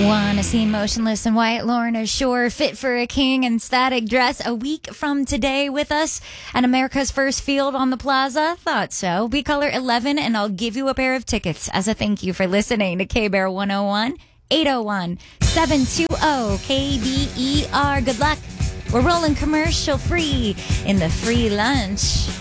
Wanna see Motionless in White, Lorna Shore, fit for a king in static dress a week from today with us at America's First Field on the Plaza? Thought so. Be caller 11 and I'll give you a pair of tickets as a thank you for listening to K-Bear 101 801 720 KBER. Good luck. We're rolling commercial free in the free lunch.